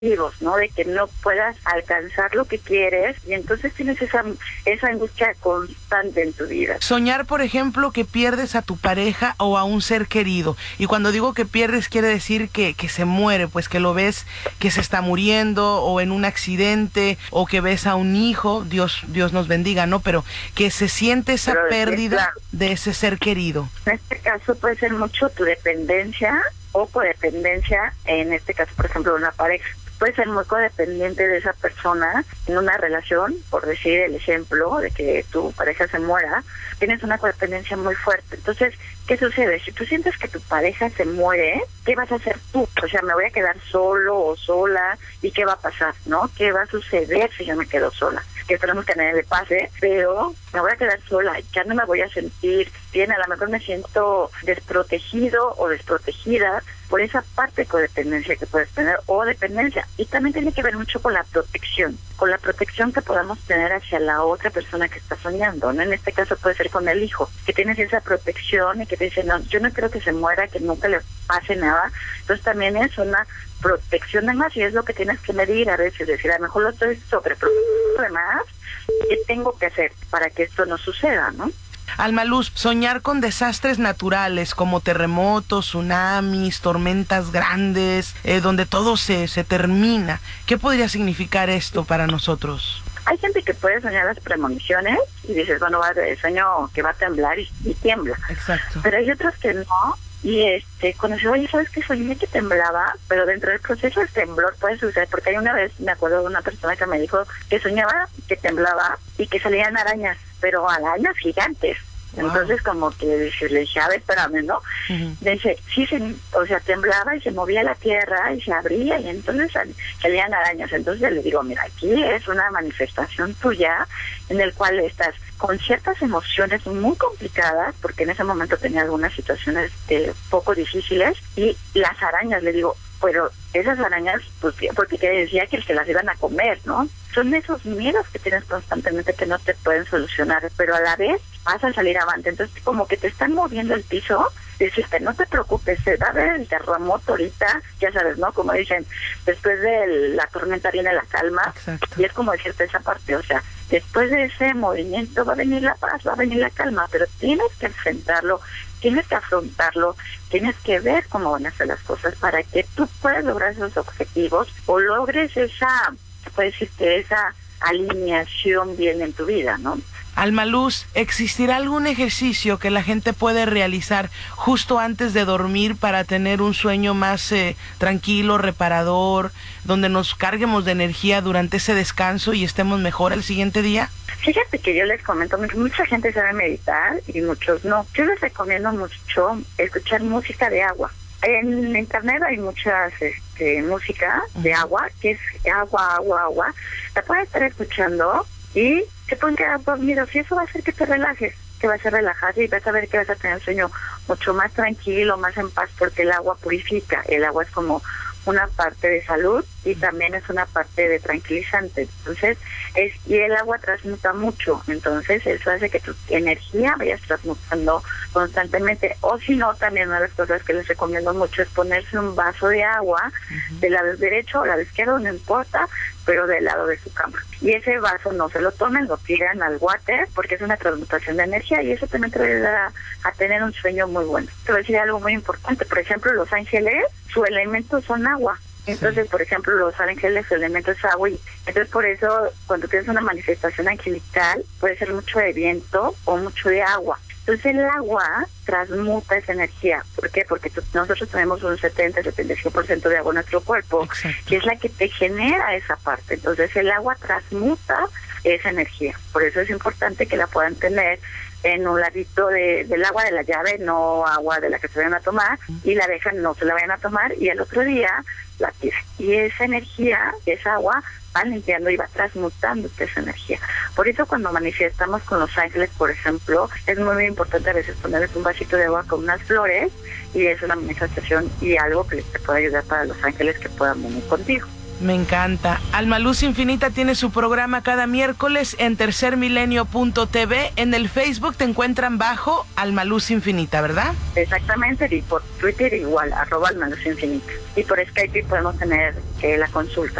¿no? De que no puedas alcanzar lo que quieres y entonces tienes esa angustia constante en tu vida. Soñar, por ejemplo, que pierdes a tu pareja o a un ser querido. Y cuando digo que pierdes, quiere decir que se muere, pues que lo ves que se está muriendo o en un accidente o que ves a un hijo, Dios nos bendiga, ¿no? Pero que se siente esa pérdida de ese ser querido. En este caso puede ser mucho tu dependencia o codependencia, en este caso, por ejemplo, una pareja. Puedes ser muy codependiente de esa persona en una relación, por decir el ejemplo de que tu pareja se muera, tienes una codependencia muy fuerte. Entonces, ¿qué sucede? Si tú sientes que tu pareja se muere, ¿qué vas a hacer tú? O sea, ¿me voy a quedar solo o sola? ¿Y qué va a pasar, no? ¿Qué va a suceder si yo me quedo sola? Que esperemos que a nadie le pase, pero me voy a quedar sola, ya no me voy a sentir bien, a lo mejor me siento desprotegido o desprotegida por esa parte de codependencia que puedes tener o dependencia. Y también tiene que ver mucho con la protección que podamos tener hacia la otra persona que está soñando, ¿no? En este caso puede ser con el hijo, que tienes esa protección y que te dice, no, yo no creo que se muera, que nunca le pase nada. Entonces también es una protección de más y es lo que tienes que medir a veces, decir, a lo mejor lo estoy sobreprotegiendo de más, ¿qué tengo que hacer para que esto no suceda, no? Alma Luz, soñar con desastres naturales como terremotos, tsunamis, tormentas grandes, donde todo se termina. ¿Qué podría significar esto para nosotros? Hay gente que puede soñar las premoniciones y dices, bueno, sueño que va a temblar y tiembla. Exacto. Pero hay otros que no. Y cuando se oye, ¿sabes qué? Soñé que temblaba, pero dentro del proceso del temblor puede suceder, porque hay una vez, me acuerdo de una persona que me dijo que soñaba que temblaba y que salían arañas, pero arañas gigantes. Wow. Entonces como que le dije, a ver, espérame, ¿no? Uh-huh. Dice, sí, temblaba y se movía la tierra y se abría y entonces salían arañas. Entonces le digo, mira, aquí es una manifestación tuya en el cual estás con ciertas emociones muy complicadas, porque en ese momento tenía algunas situaciones poco difíciles, y las arañas, le digo, pero esas arañas, pues, porque te decía que se las iban a comer, ¿no? Son esos miedos que tienes constantemente que no te pueden solucionar, pero a la vez vas a salir avante. Entonces, como que te están moviendo el piso, decirte, no te preocupes, se va a ver el terremoto ahorita, ya sabes, ¿no? Como dicen, después de la tormenta viene la calma. Exacto. Y es como decirte esa parte, o sea, después de ese movimiento va a venir la paz, va a venir la calma, pero tienes que enfrentarlo, tienes que afrontarlo, tienes que ver cómo van a ser las cosas para que tú puedas lograr esos objetivos o logres esa alineación bien en tu vida, ¿no? Alma Luz, ¿existirá algún ejercicio que la gente puede realizar justo antes de dormir para tener un sueño más tranquilo, reparador, donde nos carguemos de energía durante ese descanso y estemos mejor al siguiente día? Fíjate que yo les comento, mucha gente sabe meditar y muchos no. Yo les recomiendo mucho escuchar música de agua. En internet hay muchas música de agua, que es agua. La puedes estar escuchando y te pueden quedar dormidos y eso va a hacer que te relajes, que vas a relajarse y vas a ver que vas a tener un sueño mucho más tranquilo, más en paz, porque el agua purifica. El agua es como una parte de salud y también es una parte de tranquilizante. Entonces, y el agua transmuta mucho, entonces eso hace que tu energía vayas transmutando constantemente. O si no, también una de las cosas que les recomiendo mucho es ponerse un vaso de agua del lado derecho o lado izquierdo, no importa, pero del lado de su cama. Y ese vaso no se lo tomen, lo tiran al water, porque es una transmutación de energía y eso también te va a ayudar a tener un sueño muy bueno. Te voy a decir algo muy importante, por ejemplo, los ángeles, su elemento son agua. Entonces, por ejemplo, los ángeles, su elemento es agua, y entonces por eso cuando tienes una manifestación angelical puede ser mucho de viento o mucho de agua. Entonces el agua transmuta esa energía. ¿Por qué? Porque nosotros tenemos un 70-75% de agua en nuestro cuerpo. Exacto. Que es la que te genera esa parte. Entonces el agua transmuta esa energía. Por eso es importante que la puedan tener en un ladito del agua de la llave, no agua de la que se vayan a tomar, y la dejan, no se la vayan a tomar, y al otro día la tiran. Y esa energía, esa agua, va limpiando y va transmutando esa energía. Por eso cuando manifestamos con los ángeles, por ejemplo, es muy importante a veces ponerles un vasito de agua con unas flores, y es una manifestación y algo que te puede ayudar para los ángeles que puedan venir contigo. Me encanta. Alma Luz Infinita tiene su programa cada miércoles en tercermilenio.tv. En el Facebook te encuentran bajo Alma Luz Infinita, ¿verdad? Exactamente, y por Twitter igual, @Alma Luz Infinita. Y por Skype podemos tener la consulta.